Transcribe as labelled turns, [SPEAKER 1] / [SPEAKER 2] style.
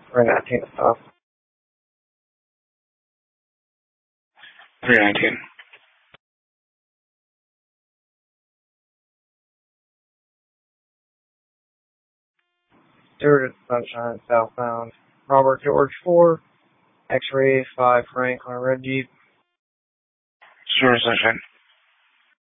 [SPEAKER 1] 319 stop.
[SPEAKER 2] 319.
[SPEAKER 1] Stewart at Sunshine, southbound. Robert George 4, X-ray 5 Frank on a red Jeep.
[SPEAKER 2] Sure, Sunshine.